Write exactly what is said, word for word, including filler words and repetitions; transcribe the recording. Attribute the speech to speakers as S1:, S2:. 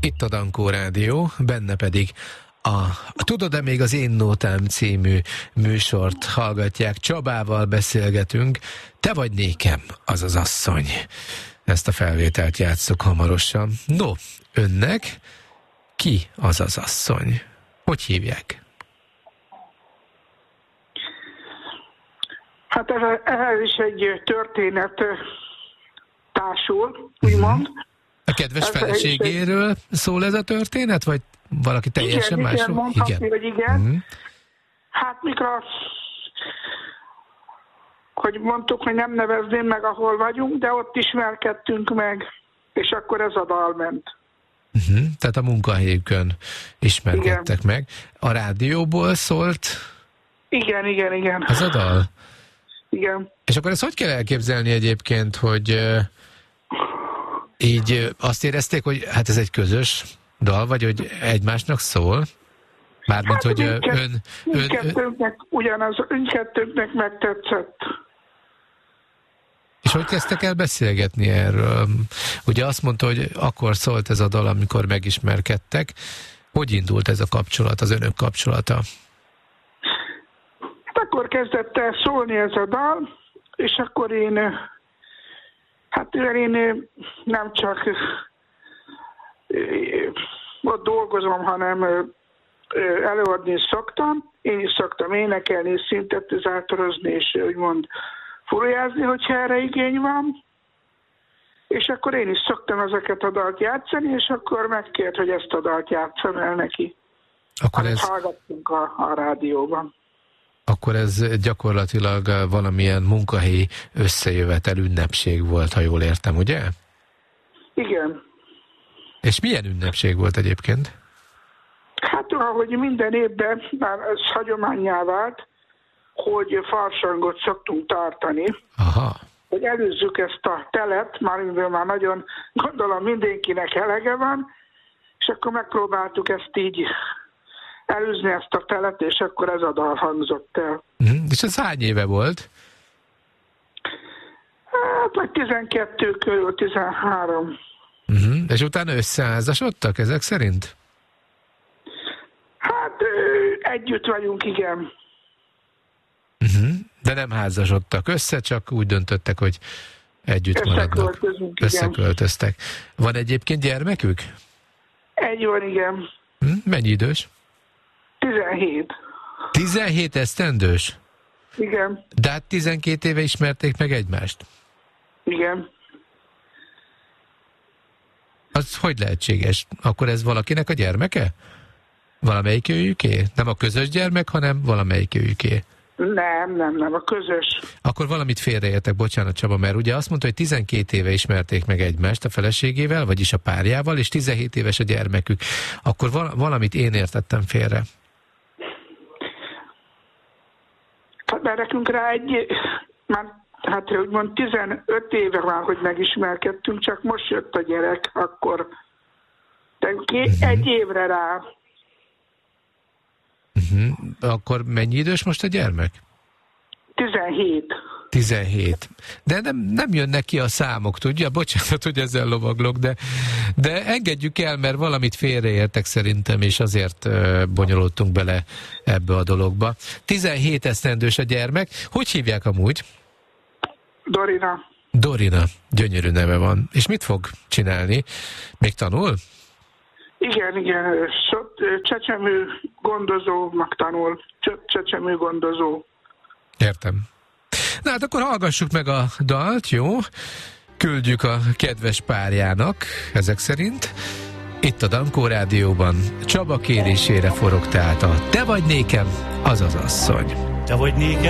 S1: Itt a Dankó Rádió, benne pedig a, a Tudod-e még az Én Nótám című műsort hallgatják. Csabával beszélgetünk. Te vagy nékem, az az asszony. Ezt a felvételt játsszuk hamarosan. No, önnek ki az az asszony? Hogy hívják?
S2: Hát ehhez is egy történet társul, úgymond. Uh-huh.
S1: A kedves ez feleségéről egy... szól ez a történet, vagy valaki teljesen
S2: igen,
S1: másról?
S2: Igen, mondhatni, igen, hogy igen. Uh-huh. Hát mikor, hogy mondtuk, hogy nem nevezném meg, ahol vagyunk, de ott ismerkedtünk meg, és akkor ez a dal ment.
S1: Uh-huh. Tehát a munkahelyükön ismerkedtek igen. meg. A rádióból szólt?
S2: Igen, igen, igen.
S1: Ez a dal?
S2: Igen.
S1: És akkor ezt hogy kell elképzelni egyébként, hogy uh, így uh, azt érezték, hogy hát ez egy közös dal, vagy hogy egymásnak szól? Mármint, hát, hogy uh, ön... ön,
S2: mindkettőnknek ugyanaz, mindkettőnknek megtetszett.
S1: És hogy kezdtek el beszélgetni erről? Ugye azt mondta, hogy akkor szólt ez a dal, amikor megismerkedtek. Hogy indult ez a kapcsolat, az önök kapcsolata?
S2: Akkor kezdett el szólni ez a dal, és akkor én, hát én nem csak ott dolgozom, hanem előadni is szoktam. Én is szoktam énekelni, és szintetizátorozni, és úgymond furujázni, hogyha erre igény van. És akkor én is szoktam ezeket a dalt játszani, és akkor megkért, hogy ezt a dalt játszam el neki.
S1: Akkor
S2: amit
S1: ez...
S2: hallgattunk a, a rádióban.
S1: Akkor ez gyakorlatilag valamilyen munkahelyi összejövetel, ünnepség volt, ha jól értem, ugye?
S2: Igen.
S1: És milyen ünnepség volt egyébként?
S2: Hát, ahogy minden évben már ez hagyománnyá vált, hogy farsangot szoktunk tartani.
S1: Aha.
S2: Hogy előzzük ezt a telet, már már nagyon gondolom mindenkinek elege van, és akkor megpróbáltuk ezt így előzni ezt a telet, és akkor ez a dal hangzott el.
S1: Uh-huh. És ez hány éve volt?
S2: Hát, vagy tizenkettő körül, tizenhárom.
S1: Uh-huh. És utána összeházasodtak ezek szerint?
S2: Hát, együtt vagyunk, igen.
S1: Uh-huh. De nem házasodtak össze, csak úgy döntöttek, hogy együtt maradnak. Összeköltöztek. Van egyébként gyermekük?
S2: Egy van, igen.
S1: Uh-huh. Mennyi idős?
S2: tizenhét.
S1: tizenhét esztendős?
S2: Igen.
S1: De hát tizenkét éve ismerték meg egymást?
S2: Igen.
S1: Az hogy lehetséges? Akkor ez valakinek a gyermeke? Valamelyik őjüké? Nem a közös gyermek, hanem valamelyik őjüké?
S2: Nem, nem, nem, a közös.
S1: Akkor valamit félreértek, bocsánat Csaba, mert ugye azt mondta, hogy tizenkét éve ismerték meg egymást a feleségével, vagyis a párjával, és tizenhét éves a gyermekük. Akkor val- valamit én értettem félre.
S2: Hát mert nekünk rá egy, már, hát úgymond tizenöt éve már, hogy megismerkedtünk, csak most jött a gyerek, akkor uh-huh. egy évre rá.
S1: Uh-huh. Akkor mennyi idős most a gyermek?
S2: tizenhét.
S1: tizenhét. De nem, nem jönnek ki a számok, tudja? Bocsánat, hogy ezzel lovaglok, de, de engedjük el, mert valamit félreértek szerintem, és azért uh, bonyolultunk bele ebbe a dologba. tizenhét esztendős a gyermek. Hogy hívják amúgy?
S2: Dorina.
S1: Dorina. Gyönyörű neve van. És mit fog csinálni? Még tanul?
S2: Igen, igen. Csecsemő gondozónak tanul. Csecsemő gondozó.
S1: Értem. Na hát akkor hallgassuk meg a dalt, jó? Küldjük a kedves párjának, ezek szerint. Itt a Dankó Rádióban Csaba kérésére forog tehát a Te vagy nékem, az az asszony.
S3: Te vagy nékem.